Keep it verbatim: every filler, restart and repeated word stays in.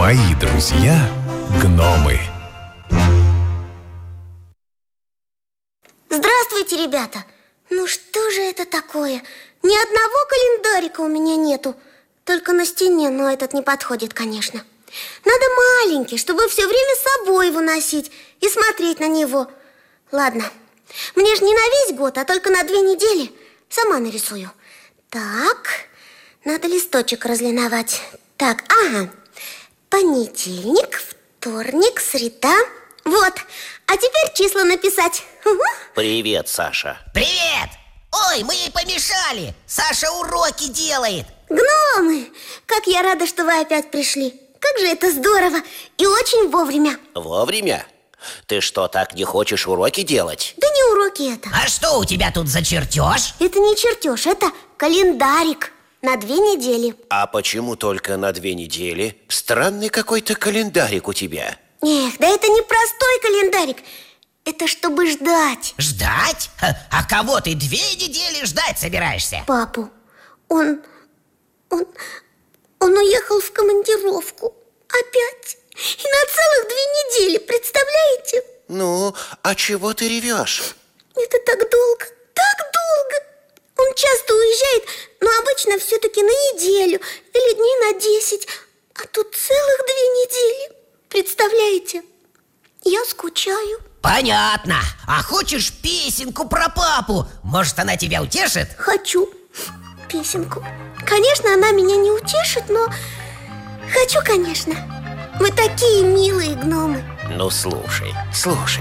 Мои друзья гномы. Здравствуйте, ребята! Ну что же это такое? Ни одного календарика у меня нету. Только на стене, но этот не подходит, конечно. Надо маленький, чтобы все время с собой его носить и смотреть на него. Ладно, мне же не на весь год, а только на две недели. Сама нарисую. Так, надо листочек разлиновать. Так, ага. Понедельник, вторник, среда. Вот, а теперь числа написать. Угу. Привет, Саша. Привет! Ой, мы ей помешали. Саша уроки делает. Гномы, как я рада, что вы опять пришли. Как же это здорово и очень вовремя. Вовремя? Ты что, так не хочешь уроки делать? Да не уроки это. А что у тебя тут за чертеж? Это не чертеж, это календарик на две недели. А почему только на две недели? Странный какой-то календарик у тебя. Эх, да это не простой календарик. Это чтобы ждать. Ждать? А кого ты две недели ждать собираешься? Папу. Он... Он... Он уехал в командировку. Опять. И на целых две недели, представляете? Ну, а чего ты ревешь? Это так долго, так долго. Он часто уезжает, но обычно все-таки на неделю или дней на десять. А тут целых две недели. Представляете? Я скучаю. Понятно. А хочешь песенку про папу? Может, она тебя утешит? Хочу песенку. Конечно, она меня не утешит, но хочу, конечно. Вы такие милые гномы. Ну, слушай, слушай.